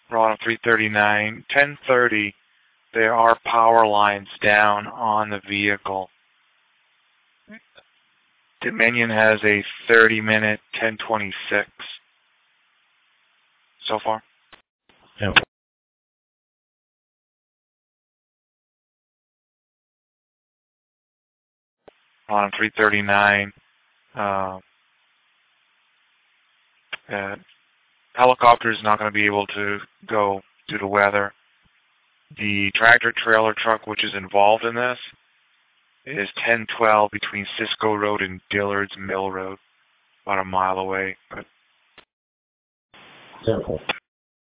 We're on 339. 10:30, there are power lines down on the vehicle. Dominion has a 30-minute 10:26 so far. Yeah. On 339. Helicopter is not going to be able to go due to weather. The tractor trailer truck which is involved in this is 1012 between Cisco Road and Dillard's Mill Road, about a mile away. But Simple.